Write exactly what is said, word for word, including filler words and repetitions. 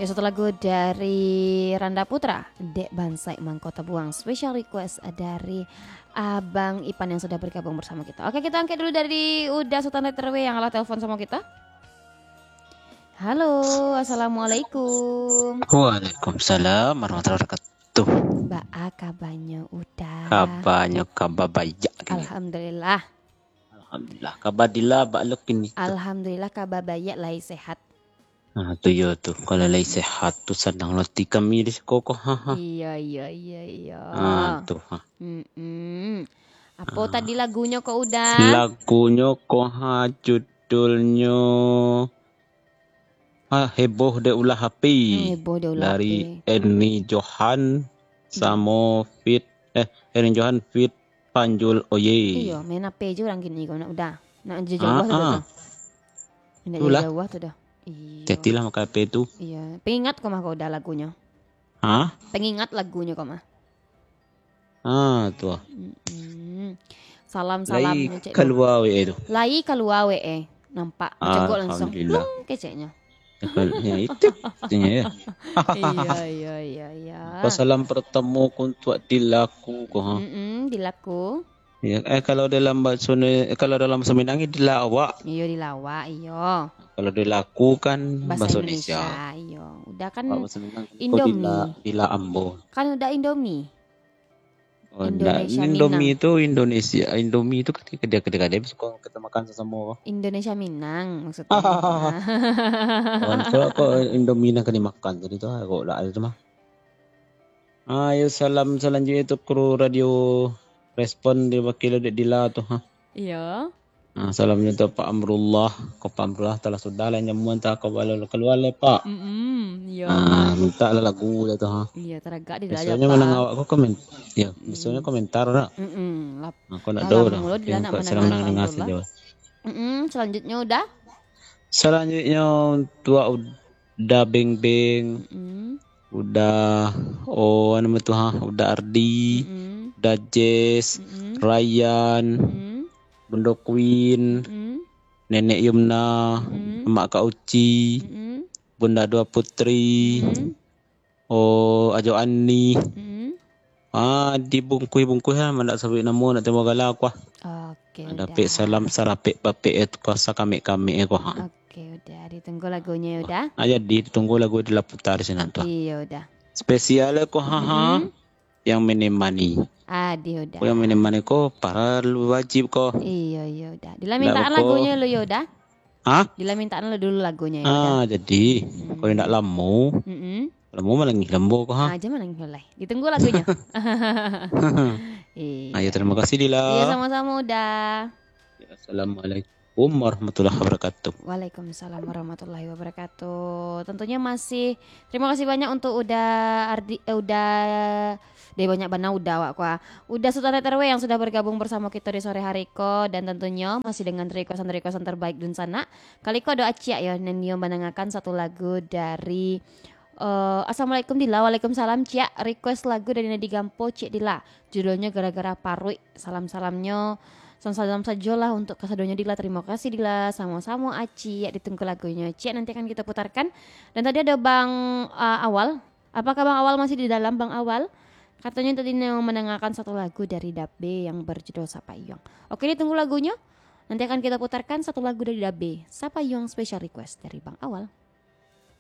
Ya satu lagu dari Randa Putra, Dek Bansai Mangkota Buang. Special request dari Abang Ipan yang sudah bergabung bersama kita. Oke, kita angkat dulu dari Uda Sultan Terwe yang ala telepon sama kita. Halo, assalamualaikum. Waalaikumsalam warahmatullahi wabarakatuh. Mbak A kabarnya udah. Kabarnya kabar baik. Alhamdulillah. Alhamdulillah. Kabar dila bakluk ini. Alhamdulillah kabar baik lai sehat. Nah, tu ya tu. Kalau lagi sehat tu senang lati kami di sekolah. Ha ha. Iya iya iya iya. Ah tu ha. Mm-mm. Apa ah. tadi lagunya kok udah? Lagunya kok ha judulnya ah heboh de ulah H P. Hmm, heboh de ulah dari Eni Johan sama Fit eh Eni Johan Fit Panjul Oye. Iya, main H P aja orang gini kau nak udah. Nak jauh ah, sudah. Ah. Nak jauh sudah. Iya. Jadilah maka H P itu. Iya, pengingat kok mah kau udah lagunya. Hah? Pengingat lagunya kok mah. Ah, tuh. Mm-hmm. Salam-salam Lai keluar we itu. Lai keluar we eh. Nampak cegok langsung. Plung keceknya. Ya itu ya. Iya iya iya iya. Salam bertemu kuntuak dilaku kok ha. Mm dilaku. Ya, eh kalau dalam bahasa eh, kalau dalam bahasa Minang dilawak. Iya dilawak, iya. Kalau dilaku kan bahasa Indonesia. Iya. Udah kan Indomie. Dila, dila ambo. Kan udah Indomie. Oh, Indonesia Indomie Minang. Itu Indonesia. Indomie itu ketika dia ketika dia suka kita makan sesama. Indonesia Minang maksudnya. Oh, kok Indomie nak dimakan jadi tuh kok lah itu mah. Ayo salam selanjutnya itu kru radio respon di wakil di Dila tuh ha. Iya. Nah, salamnya tuh Pak Amrullah, Pak Amrullah telah sudah lah nyamuan tak kau balol keluar le Pak. Mm iya. Ah, minta lah lagu lah tuh ha. Iya, teragak di dalam. Biasanya menang awak kau komen. Ya, biasanya komentar lah. Heeh. Aku nak tahu dah. Salam nang dengar saja. Heeh, selanjutnya udah. Selanjutnya tua udah beng beng. Mm. Udah oh nama tuh ha, udah Ardi. Mm. Udah Jess, mm. Ryan. Mm. Bunda Queen, mm. Nenek Yumna, mm. Emak Kak Uci, mm. Bunda Dua Putri, mm. Oh Ajo Ani, mm. Ah dibungkui-bungkui ha, mandak sabit namo nak temu galak kuah. Oke. Ada pek salam sarapek bapek itu kuasa kami-kami eh kuah. Oke, udah ditunggu lagunya udah. Ah jadi ditunggu lagu di putar sini tuh. Iya udah. Spesial kuah ha. Yang menemani. Ah, dia udah. Oh, yang menemani ko para lu wajib ko. Iya, iya udah. Dila mintaan lagunya lu ya udah. Hah? Dila mintaan lu dulu lagunya ya ah, udah. jadi hmm. kalau ndak lamu. Heeh. Lamu malah ngi lembo ko ha. Aja malah ngi mulai. Ditunggu lagunya. Iya. Ayo terima kasih Dila. Iya sama-sama udah. Ya, assalamualaikum warahmatullahi wabarakatuh. Waalaikumsalam warahmatullahi wabarakatuh. Tentunya masih terima kasih banyak untuk udah Ardi eh, udah deh banyak bana udah wak kuah. Udah Sultan T R W yang sudah bergabung bersama kita di sore hari ko dan tentunya masih dengan requestan-requestan terbaik dun sana. Kali ko doa cia ya nenio mendengarkan satu lagu dari uh, Assalamualaikum Dila. Waalaikumsalam cia. Request lagu dari Nedi Gampo Cik Dila. Judulnya Gara-gara Parui. Salam-salamnya salam saja lah untuk kesadonya Dila. Terima kasih Dila. Sama-sama Aci. Ya, ditunggu lagunya Cik. Nanti akan kita putarkan. Dan tadi ada Bang uh, Awal. Apakah Bang Awal masih di dalam Bang Awal? Katanya tadi mau mendengarkan satu lagu dari Dabe yang berjudul Sapayong. Oke, ditunggu lagunya. Nanti akan kita putarkan satu lagu dari Dabe, Sapayong special request dari Bang Awal.